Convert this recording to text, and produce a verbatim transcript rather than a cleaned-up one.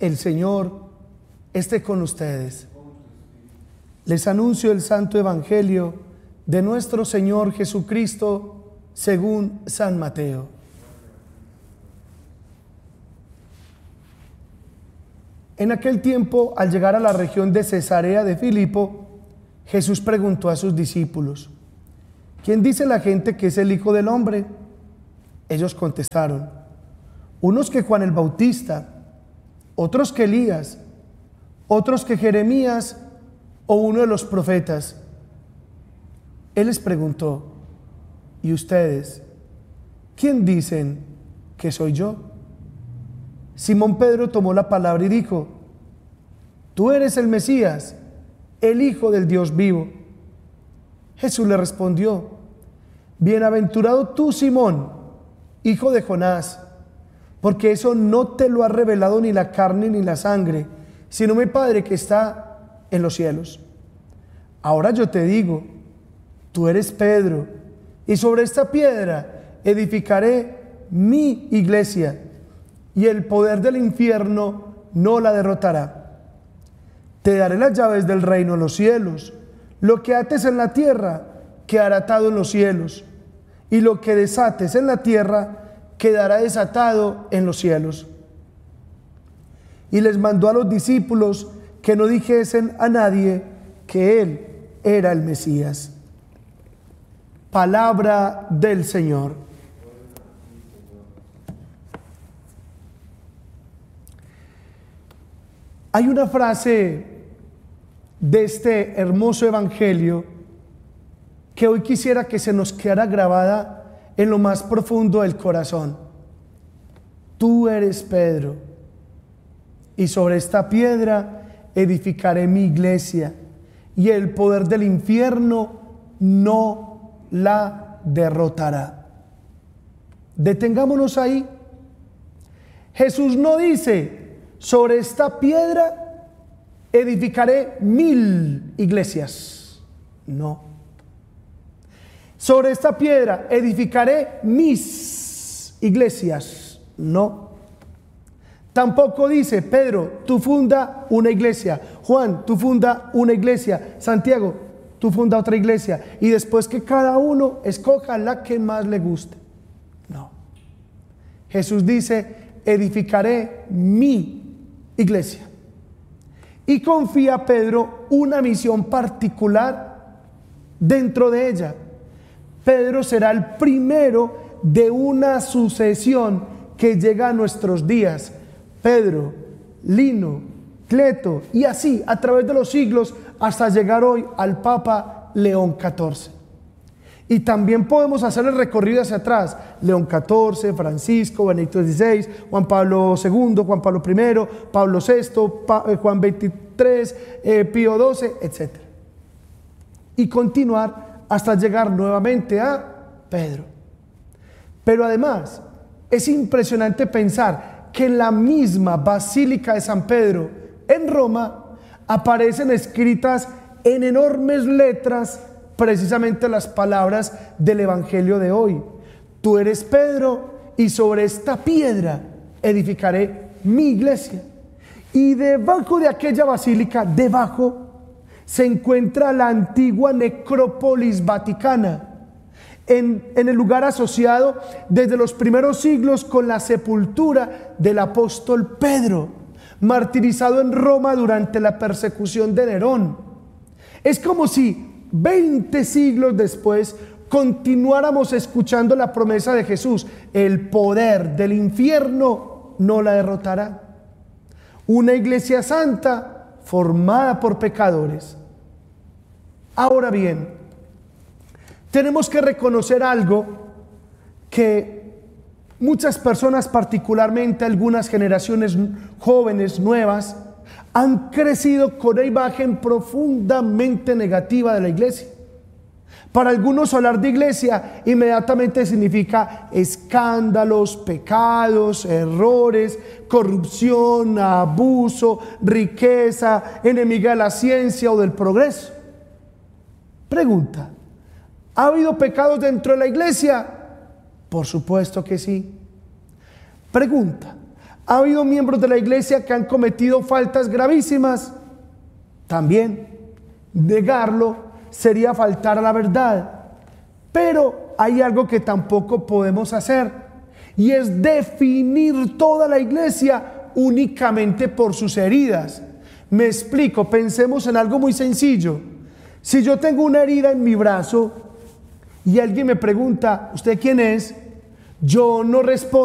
El Señor esté con ustedes. Les anuncio el Santo Evangelio de nuestro Señor Jesucristo según San Mateo. En aquel tiempo, al llegar a la región de Cesarea de Filipo, Jesús preguntó a sus discípulos: ¿quién dice la gente que es el Hijo del Hombre? Ellos contestaron: unos que Juan el Bautista, otros que Elías, otros que Jeremías o uno de los profetas. Él les preguntó: ¿y ustedes, quién dicen que soy yo? Simón Pedro tomó la palabra y dijo: tú eres el Mesías, el Hijo del Dios vivo. Jesús le respondió: bienaventurado tú, Simón, hijo de Jonás, porque eso no te lo ha revelado ni la carne ni la sangre, sino mi Padre que está en los cielos. Ahora yo te digo, tú eres Pedro, y sobre esta piedra edificaré mi iglesia, y el poder del infierno no la derrotará. Te daré las llaves del reino de los cielos. Lo que ates en la tierra quedará atado en los cielos, y lo que desates en la tierra quedará desatado en los cielos. Y les mandó a los discípulos que no dijesen a nadie que él era el Mesías. Palabra del Señor. Hay una frase de este hermoso evangelio que hoy quisiera que se nos quedara grabada en lo más profundo del corazón. Tú eres Pedro, y sobre esta piedra edificaré mi iglesia, y el poder del infierno no la derrotará. Detengámonos ahí. Jesús no dice: sobre esta piedra edificaré mil iglesias. No. Sobre esta piedra edificaré mis iglesias. No. Tampoco dice: Pedro, tú funda una iglesia. Juan, tú funda una iglesia. Santiago, tú funda otra iglesia. Y después que cada uno escoja la que más le guste. No. Jesús dice: edificaré mi iglesia. Y confía a Pedro una misión particular dentro de ella. Pedro será el primero de una sucesión que llega a nuestros días. Pedro, Lino, Cleto, y así a través de los siglos hasta llegar hoy al Papa León catorce. Y también podemos hacer el recorrido hacia atrás: León catorce, Francisco, Benedicto dieciséis, Juan Pablo segundo, Juan Pablo primero, Pablo sexto, pa, eh, Juan veintitrés, eh, Pío doce, etcétera. Y continuar hasta llegar nuevamente a Pedro. Pero además es impresionante pensar que en la misma Basílica de San Pedro en Roma aparecen escritas en enormes letras precisamente las palabras del Evangelio de hoy: tú eres Pedro, y sobre esta piedra edificaré mi iglesia. Y debajo de aquella basílica, debajo, se encuentra la antigua necrópolis vaticana, en, en el lugar asociado desde los primeros siglos con la sepultura del apóstol Pedro, martirizado en Roma durante la persecución de Nerón. Es como si veinte siglos después continuáramos escuchando la promesa de Jesús: el poder del infierno no la derrotará. Una iglesia santa formada por pecadores. Ahora bien, tenemos que reconocer algo que muchas personas, particularmente algunas generaciones jóvenes, nuevas, han crecido con una imagen profundamente negativa de la iglesia. Para algunos hablar de iglesia inmediatamente significa escándalos, pecados, errores, corrupción, abuso, riqueza, enemiga de la ciencia o del progreso. Pregunta: ¿ha habido pecados dentro de la iglesia? Por supuesto que sí. Pregunta: ¿Ha habido miembros de la iglesia que han cometido faltas gravísimas? También. Negarlo sería faltar a la verdad. Pero hay algo que tampoco podemos hacer, y es definir toda la iglesia únicamente por sus heridas. Me explico, pensemos en algo muy sencillo. Si yo tengo una herida en mi brazo y alguien me pregunta, ¿usted quién es?, yo no respondo